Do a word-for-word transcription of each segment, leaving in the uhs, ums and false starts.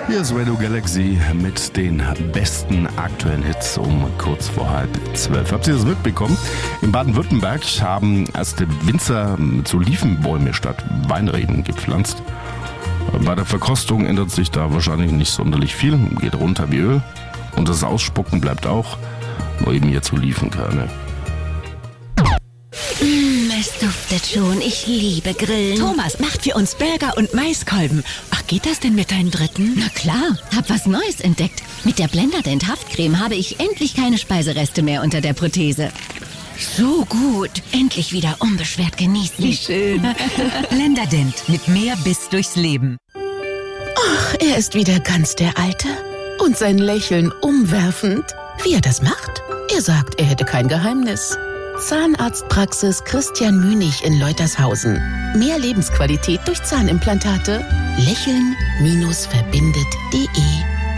Hier ist Radio Galaxy mit den besten aktuellen Hits um kurz vor halb zwölf. Habt ihr das mitbekommen? In Baden-Württemberg haben erste Winzer mit so Olivenbäume statt Weinreben gepflanzt. Bei der Verkostung ändert sich da wahrscheinlich nicht sonderlich viel, geht runter wie Öl. Und das Ausspucken bleibt auch, nur eben jetzt Olivenkerne. Mm, es duftet schon. Ich liebe Grillen. Thomas macht für uns Burger und Maiskolben. Ach, geht das denn mit deinen Dritten? Na klar, hab was Neues entdeckt. Mit der Blenderdent Haftcreme habe ich endlich keine Speisereste mehr unter der Prothese. So gut. Endlich wieder unbeschwert genießen. Wie schön. Blenderdent mit mehr Biss durchs Leben. Ach, er ist wieder ganz der Alte. Und sein Lächeln umwerfend. Wie er das macht? Er sagt, er hätte kein Geheimnis. Zahnarztpraxis Christian Münig in Leutershausen. Mehr Lebensqualität durch Zahnimplantate. Lächeln-verbindet punkt de.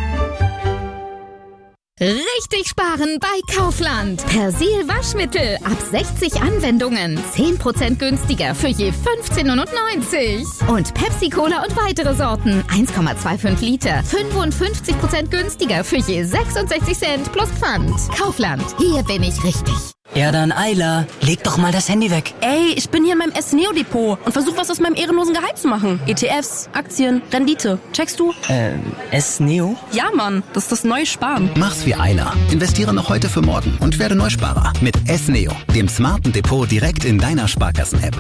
Richtig sparen bei Kaufland. Persil Waschmittel ab sechzig Anwendungen. zehn Prozent günstiger für je fünfzehn neunundneunzig. Und Pepsi-Cola und weitere Sorten. eins Komma fünfundzwanzig Liter. fünfundfünfzig Prozent günstiger für je sechsundsechzig Cent plus Pfand. Kaufland. Hier bin ich richtig. Ja dann, Ayla, leg doch mal das Handy weg. Ey, ich bin hier in meinem S-Neo-Depot und versuche was aus meinem ehrenlosen Gehalt zu machen. E T Fs, Aktien, Rendite. Checkst du? Äh, S-Neo? Ja, Mann, das ist das neue Sparen. Mach's wie Ayla. Investiere noch heute für morgen und werde Neusparer mit S-Neo, dem smarten Depot direkt in deiner Sparkassen-App.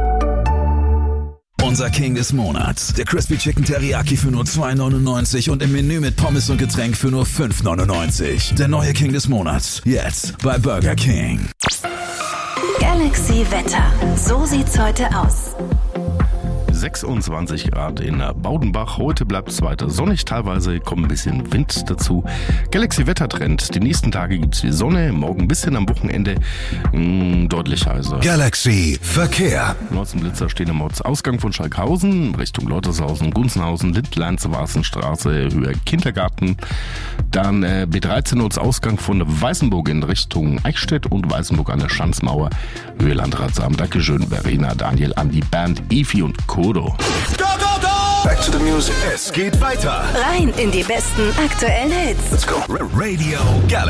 Unser King des Monats. Der Crispy Chicken Teriyaki für nur zwei neunundneunzig und im Menü mit Pommes und Getränk für nur fünf neunundneunzig. Der neue King des Monats. Jetzt bei Burger King. Galaxy Wetter. So sieht's heute aus. sechsundzwanzig Grad in Baudenbach. Heute bleibt es weiter sonnig. Teilweise kommt ein bisschen Wind dazu. Galaxy Wettertrend. Die nächsten Tage gibt es viel Sonne. Morgen ein bisschen am Wochenende mh, deutlich heißer. Galaxy Verkehr. Ortsblitzer stehen am Ortsausgang von Schalkhausen, Richtung Leutershausen, Gunzenhausen, Lindleins, Warzenstraße, Höhe Kindergarten. Dann äh, B dreizehn Ortsausgang von Weißenburg in Richtung Eichstätt und Weißenburg an der Schanzmauer, Höhe Landratsamt. Dankeschön, Verena, Daniel, Andi, Bernd, Evi und Co. Go, go, go! Back to the music. Es geht weiter. Rein in die besten aktuellen Hits. Let's go. Radio Galaxy.